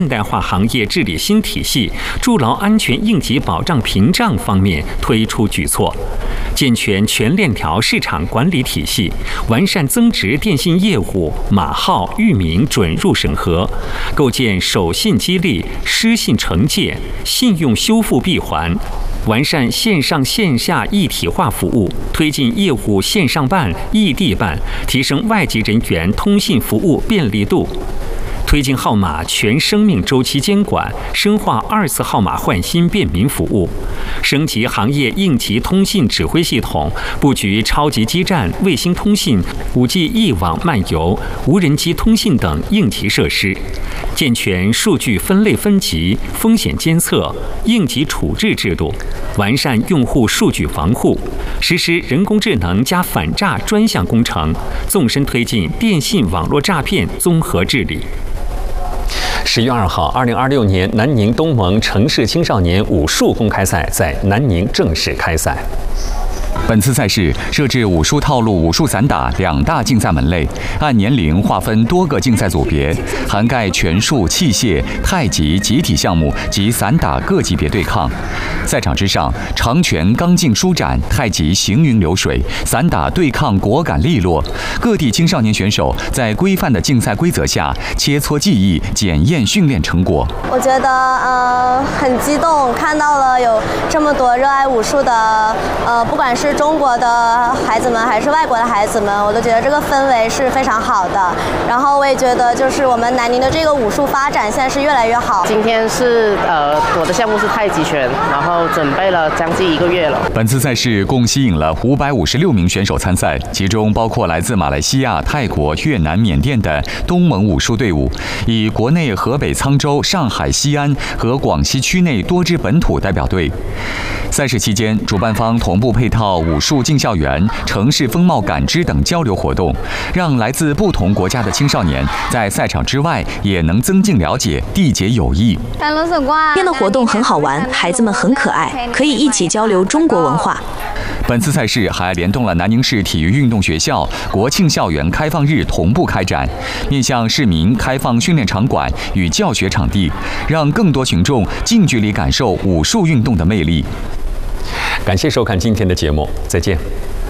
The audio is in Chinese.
现代化行业治理新体系、筑牢安全应急保障屏障方面推出举措，健全全链条市场管理体系，完善增值电信业务码号、域名准入审核，构建守信激励、失信惩戒、信用修复闭环。完善线上线下一体化服务，推进业务线上办、异地办，提升外籍人员通信服务便利度。推进号码全生命周期监管，深化2次号码换新便民服务，升级行业应急通信指挥系统，布局超级基站、卫星通信、5G 一网漫游、无人机通信等应急设施，健全数据分类分级、风险监测、应急处置制度，完善用户数据防护，实施人工智能加反诈专项工程，纵深推进电信网络诈骗综合治理。10月2号，2026年南宁东盟城市青少年武术公开赛在南宁正式开赛。 本次赛事设置武术套路、武术散打2大竞赛门类，按年龄划分多个竞赛组别，涵盖拳术、器械、太极、集体项目及散打各级别对抗。赛场之上，长拳刚劲舒展，太极行云流水，散打对抗果敢利落。各地青少年选手在规范的竞赛规则下切磋技艺，检验训练成果。 我觉得很激动，看到了有这么多热爱武术的不管是中国的孩子们还是外国的孩子们，我都觉得这个氛围是非常好的。然后我也觉得就是我们南宁的这个武术发展现在是越来越好。 今天是我的项目是太极拳，然后准备了将近1个月了。 本次赛事共吸引了556名选手参赛，其中包括来自马来西亚、泰国、越南、缅甸的东盟武术队伍，以国内河北沧州、上海西安和广西区内多支本土代表队。赛事期间，主办方同步配套武术进校园、城市风貌感知等交流活动，让来自不同国家的青少年在赛场之外也能增进了解，缔结友谊。 今天的活动很好玩，孩子们很可爱，可以一起交流中国文化。 本次赛事还联动了南宁市体育运动学校国庆校园开放日同步开展，面向市民开放训练场馆与教学场地，让更多群众近距离感受武术运动的魅力。 感谢收看今天的节目，再见。